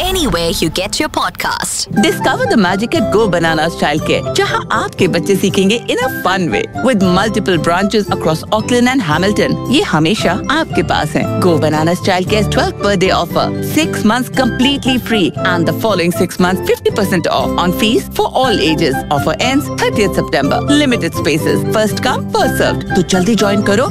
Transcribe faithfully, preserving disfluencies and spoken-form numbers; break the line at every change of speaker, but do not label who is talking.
anywhere you get your podcast.
Discover the magic at Go Bananas Childcare, जहां आपके बच्चे सीखेंगे in a fun way with multiple branches across Auckland and Hamilton. ये हमेशा आपके पास है. Go Bananas Childcare's twelfth birthday offer, six months completely free and the following six months fifty percent off on fees for all ages. Offer ends thirtieth September. Limited spaces. First come, first served. तो जल्दी join करो